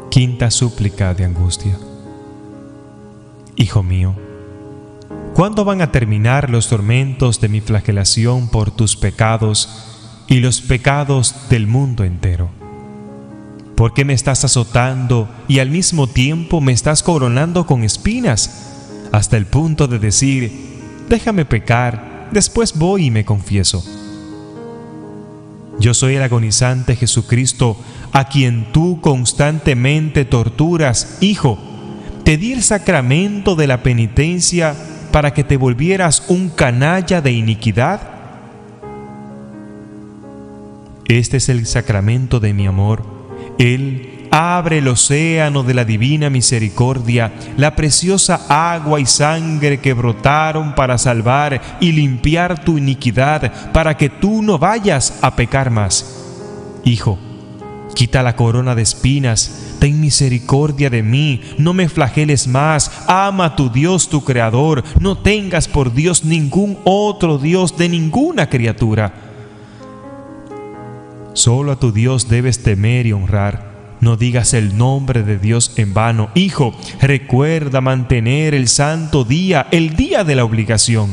Quinta súplica de angustia. Hijo mío, ¿cuándo van a terminar los tormentos de mi flagelación por tus pecados y los pecados del mundo entero? ¿Por qué me estás azotando y al mismo tiempo me estás coronando con espinas, hasta el punto de decir, déjame pecar, después voy y me confieso? Yo soy el agonizante Jesucristo, a quien tú constantemente torturas. Hijo, te di el sacramento de la penitencia para que te volvieras un canalla de iniquidad. Este es el sacramento de mi amor. Él abre el océano de la divina misericordia, la preciosa agua y sangre que brotaron para salvar y limpiar tu iniquidad, para que tú no vayas a pecar más. Hijo, quita la corona de espinas, ten misericordia de mí, no me flageles más, ama a tu Dios, tu Creador, no tengas por Dios ningún otro Dios de ninguna criatura. Solo a tu Dios debes temer y honrar. No digas el nombre de Dios en vano. Hijo, recuerda mantener el santo día, el día de la obligación.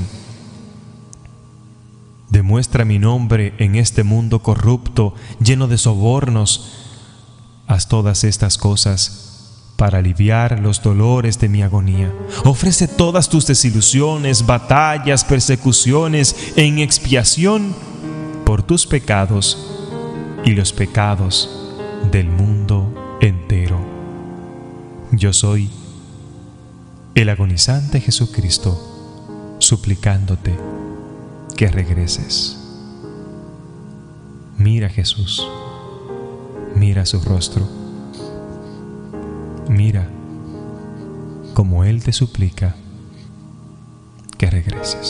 Demuestra mi nombre en este mundo corrupto, lleno de sobornos. Haz todas estas cosas para aliviar los dolores de mi agonía. Ofrece todas tus desilusiones, batallas, persecuciones en expiación por tus pecados y los pecados del mundo entero. Yo soy el agonizante Jesucristo, suplicándote que regreses. Mira a Jesús, mira su rostro, mira cómo Él te suplica que regreses.